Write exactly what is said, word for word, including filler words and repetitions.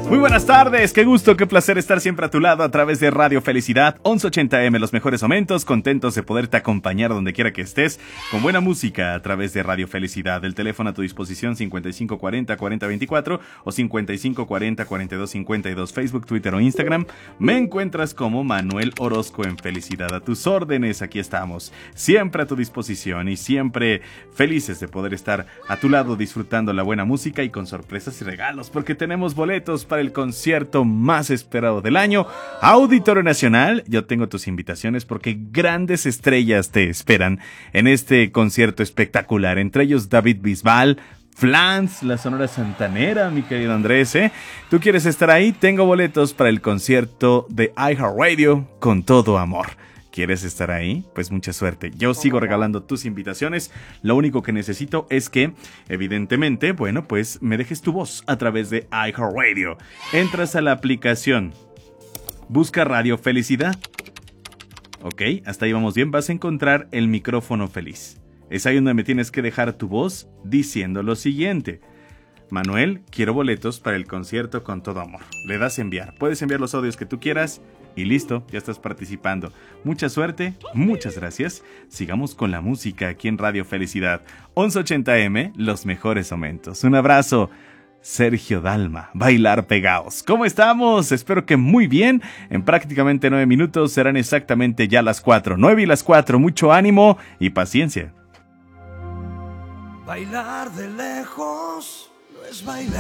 Muy buenas tardes, qué gusto, qué placer estar siempre a tu lado a través de Radio Felicidad once ochenta eme, los mejores momentos, contentos de poderte acompañar donde quiera que estés, con buena música a través de Radio Felicidad. El teléfono a tu disposición cincuenta y cinco cuarenta cuarenta veinticuatro o cincuenta y cinco cuarenta cuarenta y dos cincuenta y dos, Facebook, Twitter o Instagram. Me encuentras como Manuel Orozco en Felicidad, a tus órdenes, aquí estamos, siempre a tu disposición y siempre felices de poder estar a tu lado disfrutando la buena música y con sorpresas y regalos, porque tenemos boletos para el concierto más esperado del año, Auditorio Nacional. Yo tengo tus invitaciones porque grandes estrellas te esperan en este concierto espectacular, entre ellos David Bisbal, Flans, la Sonora Santanera, mi querido Andrés, ¿eh? ¿Tú quieres estar ahí? Tengo boletos para el concierto de iHeartRadio con todo amor. ¿Quieres estar ahí? Pues mucha suerte. Yo sigo regalando tus invitaciones. Lo único que necesito es que, evidentemente, bueno, pues me dejes tu voz a través de iHeartRadio. Entras a la aplicación, busca Radio Felicidad. Ok, hasta ahí vamos bien. Vas a encontrar el micrófono feliz. Es ahí donde me tienes que dejar tu voz diciendo lo siguiente: Manuel, quiero boletos para el concierto con todo amor. Le das enviar. Puedes enviar los audios que tú quieras y listo, ya estás participando. Mucha suerte, muchas gracias. Sigamos con la música aquí en Radio Felicidad once ochenta eme, los mejores momentos. Un abrazo. Sergio Dalma, Bailar Pegaos. ¿Cómo estamos? Espero que muy bien. En prácticamente nueve minutos serán exactamente ya las cuatro. Nueve y las cuatro. Mucho ánimo y paciencia. Bailar de lejos no es bailar.